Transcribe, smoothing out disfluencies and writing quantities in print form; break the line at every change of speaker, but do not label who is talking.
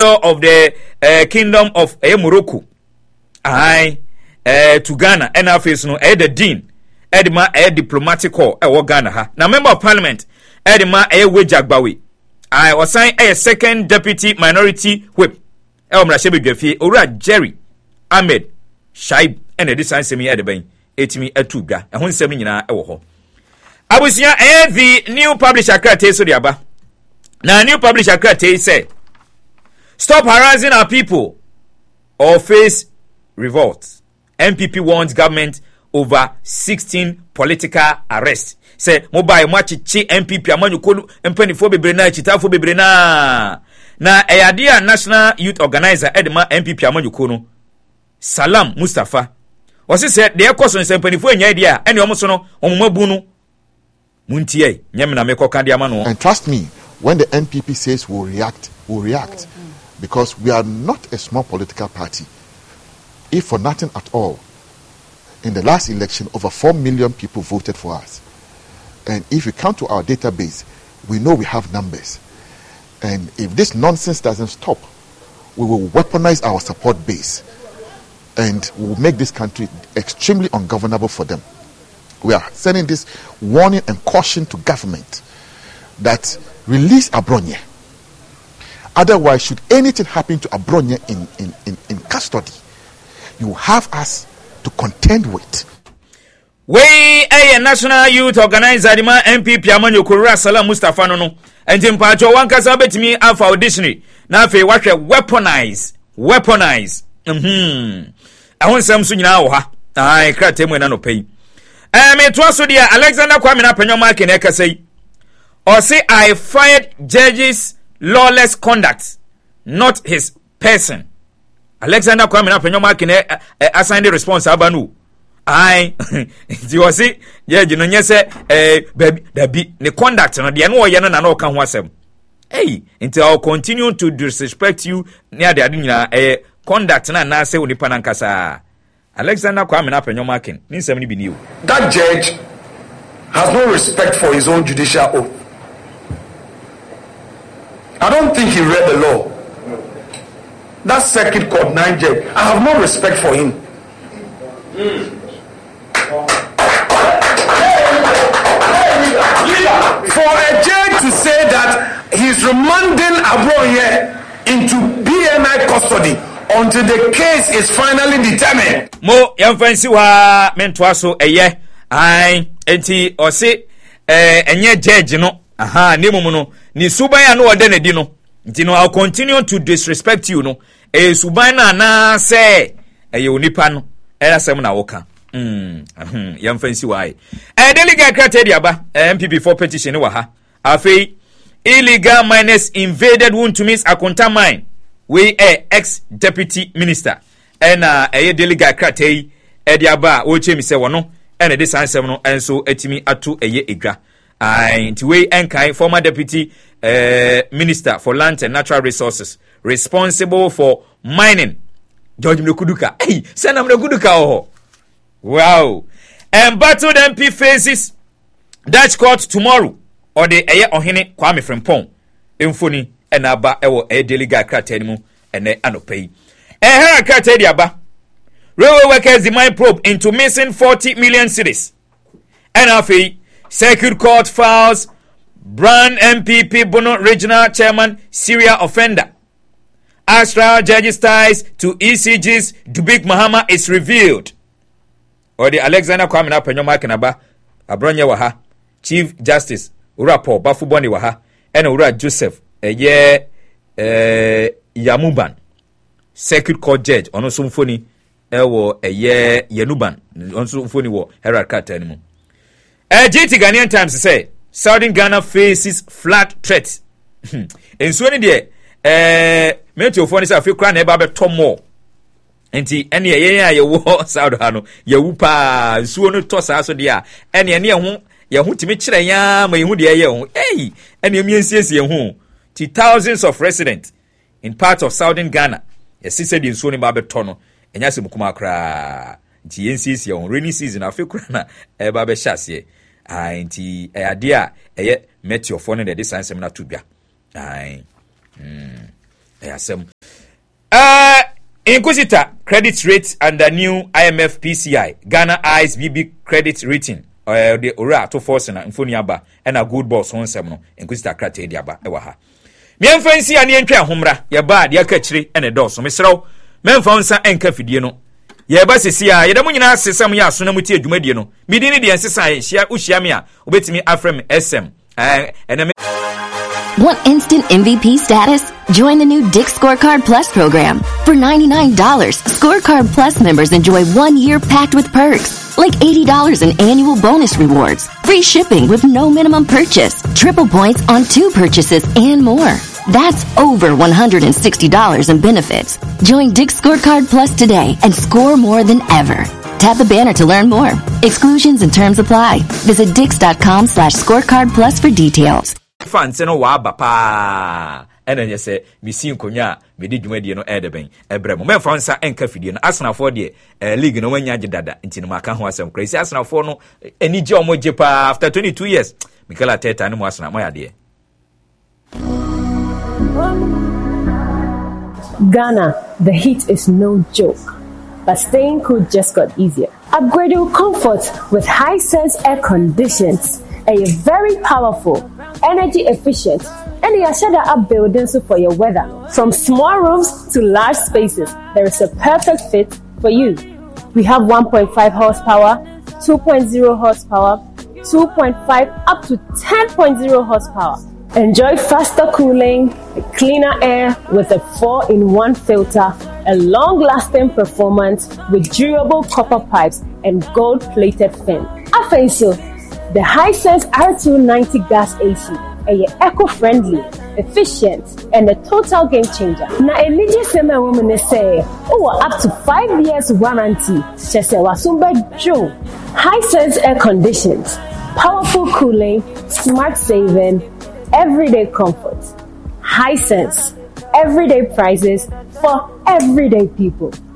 ambassador of the kingdom of Morocco to Ghana and our face no the dean edema diplomatic corps Ghana ha na member of parliament edema Wejagbawe I was signed a second deputy minority whip Mrashebe Dwafie Owura Jerry Ahmed Shaib and the design semi edeben etimi atubwa ehon nsem nyina ewo ho abusia the new publisher krate so diaba na new publisher krate say stop harassing our people or face revolt. MPP wants government over 16 political arrests. Say mobile machichi MPP amanyukolu empanifo bebre na chitafo bebre na eyadia National Youth Organizer edema MPP amanyukonu Salam Mustafa wasi say de ekoso empanifo enya dia ene omoso no omomabu no muntie nyame na meko kan dia ma no.
And trust me, when the NPP says we'll react because we are not a small political party. If for nothing at all, in the last election, over 4 million people voted for us. And if we come to our database, we know we have numbers. And if this nonsense doesn't stop, we will weaponize our support base. And we will make this country extremely ungovernable for them. We are sending this warning and caution to government that release Abronye. Otherwise, should anything happen to Abronye in custody, you have us to contend with.
We a National Youth Organizer dima MPP amanyokura Salam Mustafa no enti mpacho wankasa betimi afa auditionary na afi wahwe weaponize ahon sam so nyina wo ha ai krate mu na no pay me to so dia Alexander Kwame na panyo mark na ekasai or say I fired judges lawless conduct not his person. Alexander Kwame na panyo mark na assigned response abanu ai ti o si judge no nyese baby the conduct no de no wo ye no na no ka ho asem until I'll continue to disrespect you near the adina conduct na say onipa na nkasa. Alexander Kwame na panyo mark ni nsem ni bi ni o.
That judge has no respect for his own judicial oath. I don't think he read the law. That circuit court 9 judge, I have no respect for him. For a judge to say that he's remanding Abronye into BMI custody until the case is finally determined.
Mo yamfansi wa mentwaso eye ai enti o se enye judge no ne mumu no ni suban ya no ode na di no nti no I'll continue to disrespect you no suban na say onipa no erasem na woka yamfansi wa ai delegate krate diaba MPP for petition wa ha afei illegal miners invaded Wuntumis Akonta mine we ex deputy minister na delegate krate diaba o chemi se wono ene de sansem no enso atimi ato edwa nti we enkai former deputy minister for land and natural resources responsible for mining George Mlekuduka send Mlekuduka wow. And battled MP faces Dutch court tomorrow or the ohene Kwame Frimpong infoni enaba ewo delegate krate mu ene anopei hera krate diaba railway workers demand probe into missing 40 million cedis and afei circuit court files Brand MPP Bono regional chairman Syria offender. Astral judges ties to ECG's Dubik Mahama is revealed. Or the Alexander Kwame na panyo mark na ba Abronye wa ha Chief Justice Ura Paul Bafuboni wa ha ena Ura Joseph Yamuban Circuit Court Judge ono sumfoni ewo Yanuban ono sumfoni wo Herald Carter ni mu. GT Ghanaian Times say Southern Ghana faces flat threat. Enso ni de Metro phone say afi kra na eba be tomo. Enti ene ye wo South ha no ye wu pa nsuo no to sa so de a ene ho ye ho timi kire ya ma ye hu de ye ho ene miensiesie ho to thousands of residents in parts of Southern Ghana ye sise de nsuo ni ba be to no enya se mukuma kra nti yensiesie ho rainy season afi kra na eba be hyase nti ade a eye Metro phone de sanse na tubia Ayasem. Inquisitor credit rate under new IMF PCI Ghana ISBB credit rating the ora to force na infoniaba and a good boss on seven Inquisitor crate diaba ewaha me fancy ani entwa homra ye ba de akachire ene doso mesrew me fansa enka fidie no ye ba sesi a ye da munyina asesam ya so na muti adwumadie no midi ni de ensesa hia uhia me a obetimi afrem SM ene.
Want instant MVP status? Join the new Dick Scorecard Plus program. For $99, Scorecard Plus members enjoy 1 year packed with perks, like $80 in annual bonus rewards, free shipping with no minimum purchase, triple points on 2 purchases, and more. That's over $160 in benefits. Join Dick Scorecard Plus today and score more than ever. Tap the banner to learn more. Exclusions and terms apply. Visit dix.com/scorecard plus for details.
Fans no wa papa ena ye se misi nkonya me di dwumadie no edeben ebrem me fansa enka fidie no Arsenal for de league no wanya gidada ntini maka ho asem crazy Arsenal for no eni je omoje pa after 22 years Mikel Arteta no Arsenal mo yade.
Ghana, the heat is no joke, but staying cool just got easier. Upgrade your comfort with Hisense air conditions. A very powerful, energy efficient, and you share up buildings for your weather. From small rooms to large spaces, there is a perfect fit for you. We have 1.5 horsepower, 2.0 horsepower, 2.5 up to 10.0 horsepower. Enjoy faster cooling, cleaner air with a 4-in-1 filter, a long-lasting performance with durable copper pipes and gold-plated fin. Afenso, the Hisense R290 gas AC, eco-friendly, efficient, and a total game changer. Na enije sema women say, up to 5 years warranty. Chese wasumba jo. Hisense air conditions, powerful cooling, smart saving, everyday comfort. Hisense, everyday prices for everyday people.